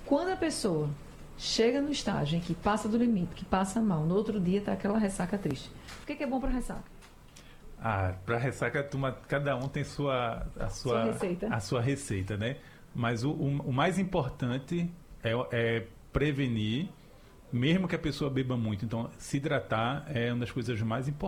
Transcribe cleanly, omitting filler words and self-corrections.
Quando a pessoa chega no estágio em que passa do limite, que passa mal, no outro dia tá aquela ressaca triste. O que é bom para ressaca? Para ressaca, cada um tem a sua receita, né? Mas o mais importante é prevenir, mesmo que a pessoa beba muito. Então, se hidratar é uma das coisas mais importantes.